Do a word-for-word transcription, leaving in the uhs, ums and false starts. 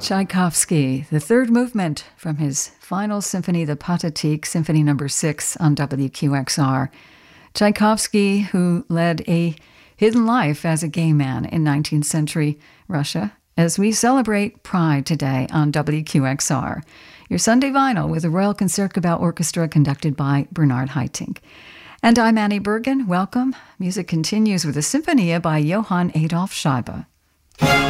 Tchaikovsky, the third movement from his final symphony, the Pathetique, Symphony Number Six on W Q X R. Tchaikovsky, who led a hidden life as a gay man in nineteenth century Russia, as we celebrate Pride today on W Q X R. Your Sunday Vinyl with the Royal Concertgebouw Orchestra conducted by Bernard Haitink. And I'm Annie Bergen. Welcome. Music continues with a Symphonia by Johann Adolf Scheibe.